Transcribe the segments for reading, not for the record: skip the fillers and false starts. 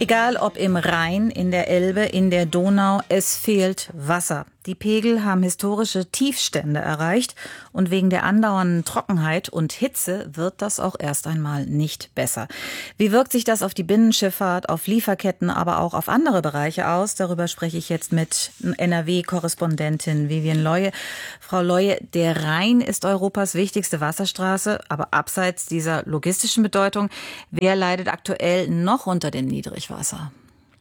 Egal ob im Rhein, in der Elbe, in der Donau, es fehlt Wasser. Die Pegel haben historische Tiefstände erreicht und wegen der andauernden Trockenheit und Hitze wird das auch erst einmal nicht besser. Wie wirkt sich das auf die Binnenschifffahrt, auf Lieferketten, aber auch auf andere Bereiche aus? Darüber spreche ich jetzt mit NRW-Korrespondentin Vivien Leue. Frau Leue, der Rhein ist Europas wichtigste Wasserstraße, aber abseits dieser logistischen Bedeutung, wer leidet aktuell noch unter dem Niedrigwasser?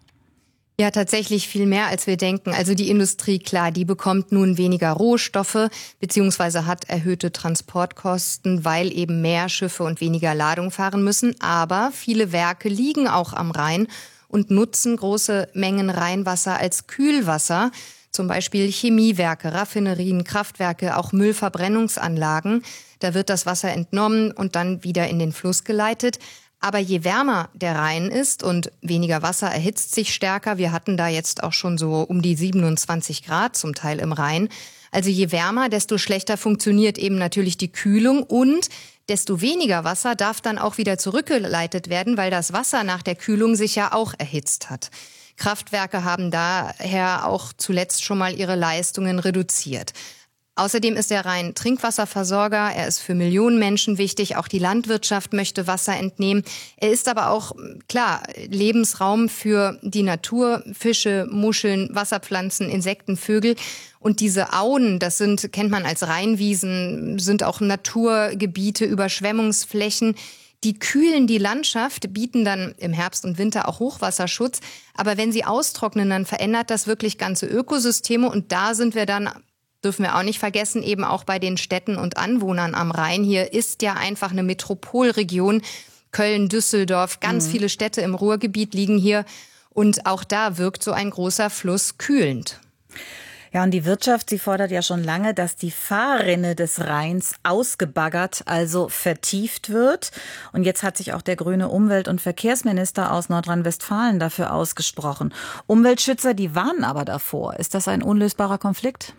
Ja, tatsächlich viel mehr, als wir denken. Also die Industrie, klar, die bekommt nun weniger Rohstoffe beziehungsweise hat erhöhte Transportkosten, weil eben mehr Schiffe und weniger Ladung fahren müssen. Aber viele Werke liegen auch am Rhein und nutzen große Mengen Rheinwasser als Kühlwasser. Zum Beispiel Chemiewerke, Raffinerien, Kraftwerke, auch Müllverbrennungsanlagen. Da wird das Wasser entnommen und dann wieder in den Fluss geleitet. Aber je wärmer der Rhein ist und weniger Wasser erhitzt sich stärker, wir hatten da jetzt auch schon so um die 27 Grad zum Teil im Rhein. Also je wärmer, desto schlechter funktioniert eben natürlich die Kühlung und desto weniger Wasser darf dann auch wieder zurückgeleitet werden, weil das Wasser nach der Kühlung sich ja auch erhitzt hat. Kraftwerke haben daher auch zuletzt schon mal ihre Leistungen reduziert. Außerdem ist der Rhein Trinkwasserversorger. Er ist für Millionen Menschen wichtig. Auch die Landwirtschaft möchte Wasser entnehmen. Er ist aber auch, klar, Lebensraum für die Natur. Fische, Muscheln, Wasserpflanzen, Insekten, Vögel. Und diese Auen, kennt man als Rheinwiesen, sind auch Naturgebiete, Überschwemmungsflächen. Die kühlen die Landschaft, bieten dann im Herbst und Winter auch Hochwasserschutz. Aber wenn sie austrocknen, dann verändert das wirklich ganze Ökosysteme. Und da sind wir dann, dürfen wir auch nicht vergessen, eben auch bei den Städten und Anwohnern am Rhein. Hier ist ja einfach eine Metropolregion. Köln, Düsseldorf, ganz viele Städte im Ruhrgebiet liegen hier. Und auch da wirkt so ein großer Fluss kühlend. Ja, und die Wirtschaft, sie fordert ja schon lange, dass die Fahrrinne des Rheins ausgebaggert, also vertieft wird. Und jetzt hat sich auch der grüne Umwelt- und Verkehrsminister aus Nordrhein-Westfalen dafür ausgesprochen. Umweltschützer, die warnen aber davor. Ist das ein unlösbarer Konflikt?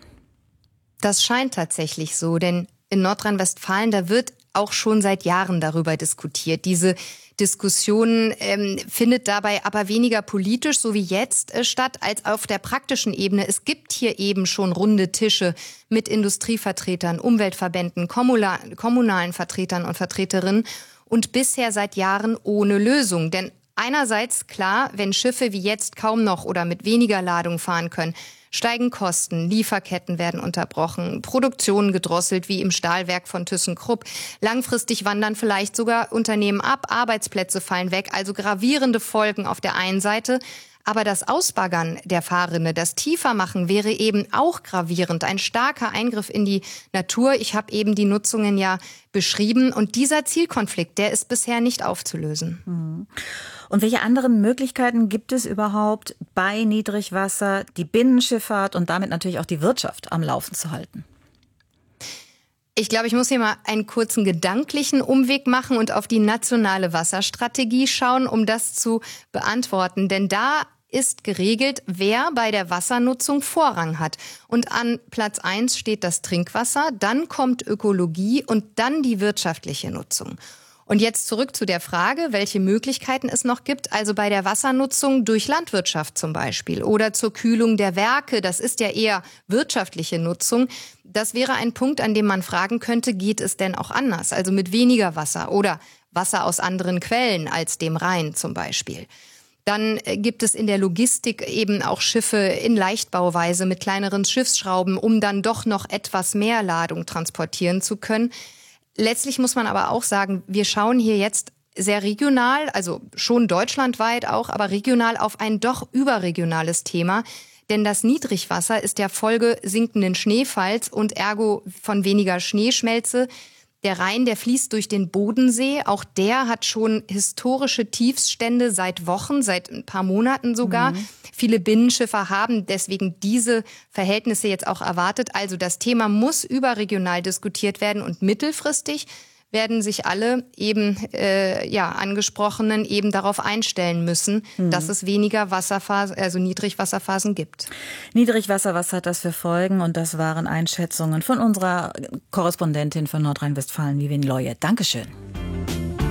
Das scheint tatsächlich so, denn in Nordrhein-Westfalen, da wird auch schon seit Jahren darüber diskutiert. Diese Diskussion findet dabei aber weniger politisch, so wie jetzt, statt, als auf der praktischen Ebene. Es gibt hier eben schon runde Tische mit Industrievertretern, Umweltverbänden, kommunalen Vertretern und Vertreterinnen und bisher seit Jahren ohne Lösung. Denn einerseits, klar, wenn Schiffe wie jetzt kaum noch oder mit weniger Ladung fahren können, steigen Kosten, Lieferketten werden unterbrochen, Produktionen gedrosselt wie im Stahlwerk von ThyssenKrupp. Langfristig wandern vielleicht sogar Unternehmen ab, Arbeitsplätze fallen weg, also gravierende Folgen auf der einen Seite. Aber das Ausbaggern der Fahrrinne, das Tiefermachen wäre eben auch gravierend, ein starker Eingriff in die Natur. Ich habe eben die Nutzungen ja beschrieben und dieser Zielkonflikt, der ist bisher nicht aufzulösen. Und welche anderen Möglichkeiten gibt es überhaupt, bei Niedrigwasser die Binnenschifffahrt und damit natürlich auch die Wirtschaft am Laufen zu halten? Ich glaube, ich muss hier mal einen kurzen gedanklichen Umweg machen und auf die nationale Wasserstrategie schauen, um das zu beantworten. Denn da ist geregelt, wer bei der Wassernutzung Vorrang hat. Und an Platz 1 steht das Trinkwasser, dann kommt Ökologie und dann die wirtschaftliche Nutzung. Und jetzt zurück zu der Frage, welche Möglichkeiten es noch gibt. Also bei der Wassernutzung durch Landwirtschaft zum Beispiel oder zur Kühlung der Werke. Das ist ja eher wirtschaftliche Nutzung. Das wäre ein Punkt, an dem man fragen könnte, geht es denn auch anders? Also mit weniger Wasser oder Wasser aus anderen Quellen als dem Rhein zum Beispiel. Dann gibt es in der Logistik eben auch Schiffe in Leichtbauweise mit kleineren Schiffsschrauben, um dann doch noch etwas mehr Ladung transportieren zu können. Letztlich muss man aber auch sagen, wir schauen hier jetzt sehr regional, also schon deutschlandweit auch, aber regional auf ein doch überregionales Thema. Denn das Niedrigwasser ist ja Folge sinkenden Schneefalls und ergo von weniger Schneeschmelze. Der Rhein, der fließt durch den Bodensee. Auch der hat schon historische Tiefstände seit Wochen, seit ein paar Monaten sogar. Viele Binnenschiffer haben deswegen diese Verhältnisse jetzt auch erwartet. Also das Thema muss überregional diskutiert werden und mittelfristig werden sich alle eben Angesprochenen eben darauf einstellen müssen, dass es weniger Wasserphasen, also Niedrigwasserphasen gibt. Niedrigwasser, was hat das für Folgen? Und das waren Einschätzungen von unserer Korrespondentin von Nordrhein-Westfalen, Vivien Leue. Dankeschön.